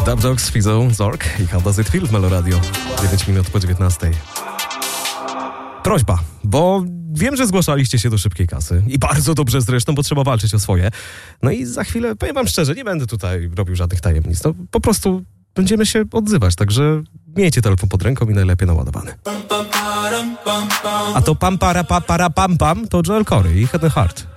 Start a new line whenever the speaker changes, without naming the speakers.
Dub Dogs, Fizo, Zork i How Does It Feel w Meloradio. 9 minut po 19. Prośba, bo wiem, że zgłaszaliście się do szybkiej kasy i bardzo dobrze zresztą, bo trzeba walczyć o swoje. No i za chwilę, powiem wam szczerze, nie będę tutaj robił żadnych tajemnic. No po prostu będziemy się odzywać, także miejcie telefon pod ręką i najlepiej naładowany. A to pam para pam to Joel Corey i Head & Heart.